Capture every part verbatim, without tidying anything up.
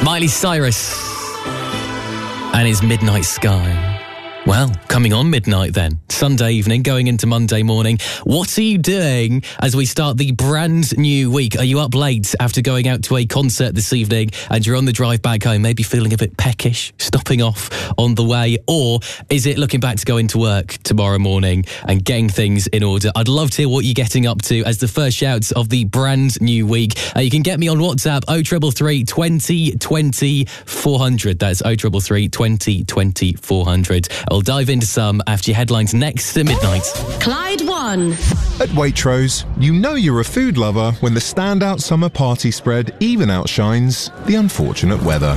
Miley Cyrus and his Midnight Sky. Well, coming on midnight then. Sunday evening, going into Monday morning. What are you doing as we start the brand new week? Are you up late after going out to a concert this evening and you're on the drive back home, maybe feeling a bit peckish, stopping off on the way? Or is it looking back to go into work tomorrow morning and getting things in order? I'd love to hear what you're getting up to as the first shouts of the brand new week. Uh, you can get me on WhatsApp, oh three three three, twenty, twenty, four hundred. That's oh three three three, twenty, twenty, four hundred. I'll dive into some after your headlines next to midnight. Clyde One. At Waitrose, you know you're a food lover when the standout summer party spread even outshines the unfortunate weather.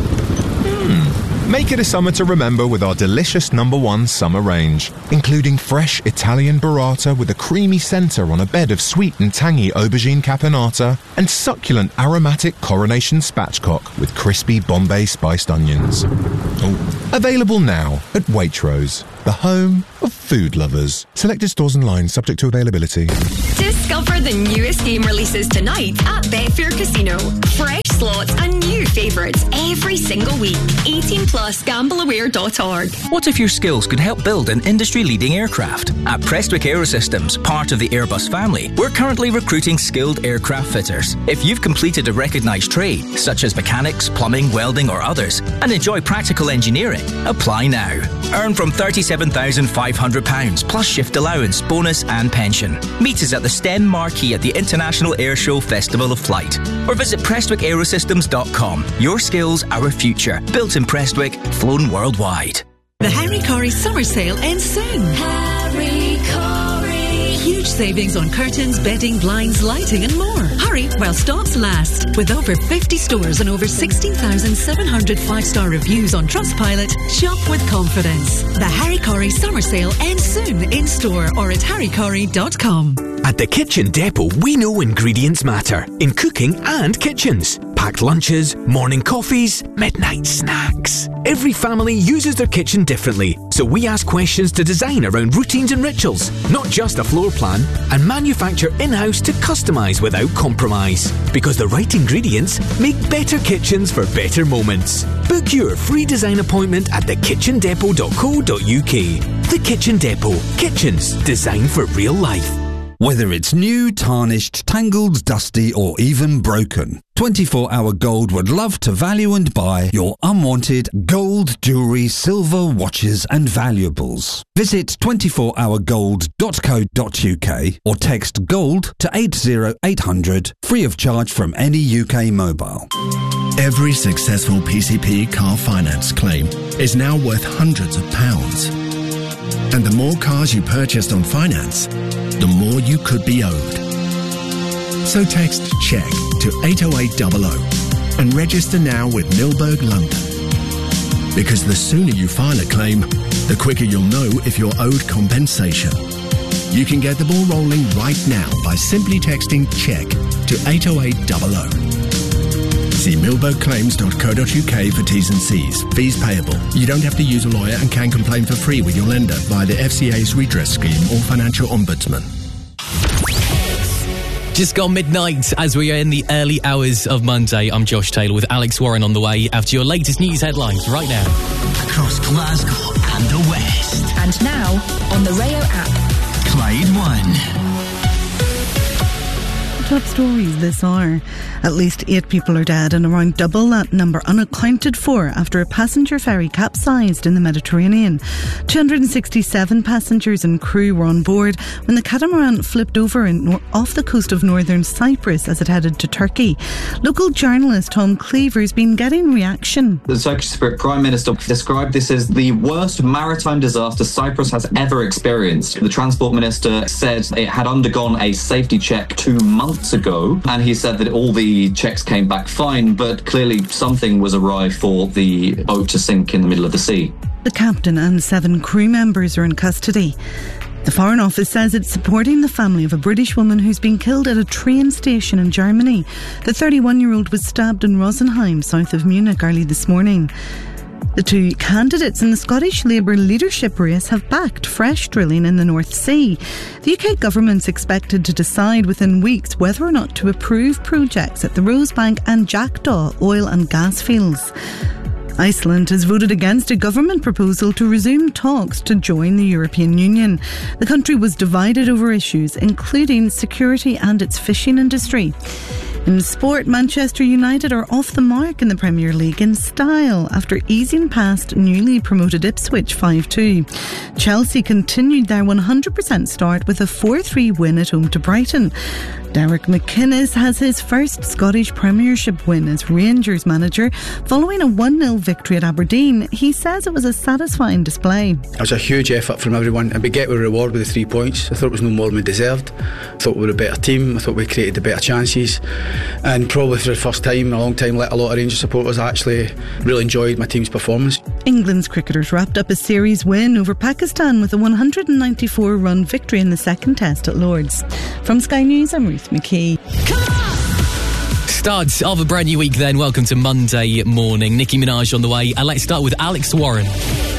Hmm. Make it a summer to remember with our delicious number one summer range, including fresh Italian burrata with a creamy centre on a bed of sweet and tangy aubergine caponata and succulent aromatic coronation spatchcock with crispy Bombay spiced onions. Oh. Available now at Waitrose, the home of food lovers. Selected stores and lines subject to availability. Discover the newest game releases tonight at Betfair Casino. Fresh slots and new favourites every single week. eighteen plus gamble aware dot org. What if your skills could help build an industry-leading aircraft? At Prestwick Aerosystems, part of the Airbus family, we're currently recruiting skilled aircraft fitters. If you've completed a recognised trade, such as mechanics, plumbing, welding or others, and enjoy practical engineering, apply now. Earn from thirty-seven thousand five hundred pounds plus shift allowance, bonus and pension. Meet us at the STEM Marquee at the International Airshow Festival of Flight, or visit prestwick aerosystems dot com. Your skills, our future. Built in Prestwick, flown worldwide. The Harry Corrie Summer Sale ends soon. Harry Corrie. Huge savings on curtains, bedding, blinds, lighting and more. Hurry while stocks last. With over fifty stores and over sixteen thousand seven hundred five-star reviews on Trustpilot, shop with confidence. The Harry Corrie Summer Sale ends soon in store or at harry corrie dot com. At the Kitchen Depot, we know ingredients matter in cooking and kitchens. Packed lunches, morning coffees, midnight snacks. Every family uses their kitchen differently, so we ask questions to design around routines and rituals, not just a floor plan, and manufacture in-house to customise without compromise. Because the right ingredients make better kitchens for better moments. Book your free design appointment at the kitchen depot dot co dot uk. The Kitchen Depot. Kitchens designed for real life. Whether it's new, tarnished, tangled, dusty or even broken, twenty-four hour Gold would love to value and buy your unwanted gold, jewellery, silver, watches and valuables. Visit twenty-four hour gold dot co dot uk or text GOLD to eight zero eight hundred, free of charge from any U K mobile. Every successful P C P car finance claim is now worth hundreds of pounds. And the more cars you purchased on finance, the more you could be owed. So text CHECK to eight oh eight hundred and register now with Milberg London. Because the sooner you file a claim, the quicker you'll know if you're owed compensation. You can get the ball rolling right now by simply texting CHECK to eight oh eight hundred. See milberg claims dot co dot uk for T's and C's. Fees payable. You don't have to use a lawyer and can complain for free with your lender via the F C A's redress scheme or financial ombudsman. Just gone midnight as we are in the early hours of Monday. I'm Josh Taylor with Alex Warren on the way after your latest news headlines right now. Across Glasgow and the West. And now on the Rayo app. Clyde One. Top stories this hour. At least eight people are dead and around double that number unaccounted for after a passenger ferry capsized in the Mediterranean. two hundred sixty-seven passengers and crew were on board when the catamaran flipped over in nor- off the coast of northern Cyprus as it headed to Turkey. Local journalist Tom Cleaver has been getting reaction. The Turkish Prime Minister described this as the worst maritime disaster Cyprus has ever experienced. The Transport Minister said it had undergone a safety check two months ago, and he said that all the checks came back fine, but clearly something was awry for the boat to sink in the middle of the sea. The captain and seven crew members are in custody. The Foreign Office says it's supporting the family of a British woman who's been killed at a train station in Germany. The thirty-one-year-old was stabbed in Rosenheim, south of Munich, early this morning. The two candidates in the Scottish Labour leadership race have backed fresh drilling in the North Sea. The U K government's expected to decide within weeks whether or not to approve projects at the Rosebank and Jackdaw oil and gas fields. Iceland has voted against a government proposal to resume talks to join the European Union. The country was divided over issues including security and its fishing industry. In sport, Manchester United are off the mark in the Premier League in style after easing past newly promoted Ipswich five two. Chelsea continued their one hundred percent start with a four three win at home to Brighton. Derek McInnes has his first Scottish Premiership win as Rangers manager following a one nil victory at Aberdeen. He says it was a satisfying display. It was a huge effort from everyone and we get a reward with the three points. I thought it was no more than we deserved. I thought we were a better team. I thought we created the better chances. And probably for the first time in a long time, let a lot of Rangers supporters actually really enjoyed my team's performance. England's cricketers wrapped up a series win over Pakistan with a one hundred ninety-four run victory in the second test at Lord's. From Sky News, I'm Ruth McKee. Start of a brand new week then. Welcome to Monday morning. Nicki Minaj on the way. And let's start with Alex Warren.